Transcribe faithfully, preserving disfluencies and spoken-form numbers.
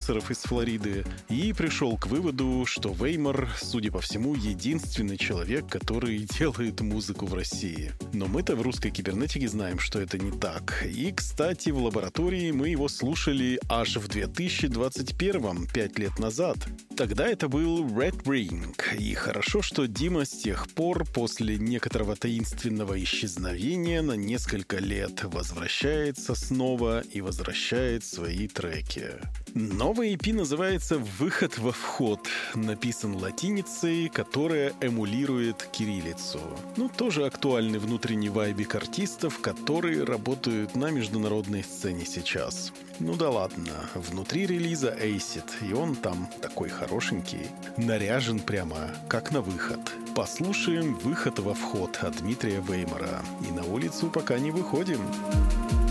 продюсеров из Флориды и пришел к выводу, что Веймар, судя по всему, единственный человек, который делает музыку в России. Но мы-то в русской кибернетике знаем, что это не так. И, кстати, в лаборатории мы его слушали аж в две тысячи двадцать первом, пять лет назад. Тогда это был Red Ring. И хорошо, что Дима с тех пор, после некоторого таинственного исчезновения, на несколько лет возвращается снова и возвращает свои треки. Новый и пи называется «Выход во вход». Написан латиницей, которая эмулирует кириллицу. Ну, тоже актуальный внутренний вайбик артистов, которые работают на международной сцене сейчас. Ну да ладно, внутри релиза Acid, и он там такой хорошенький, наряжен прямо, как на выход. Послушаем «Выход во вход» от Дмитрия Веймара. И на улицу пока не выходим.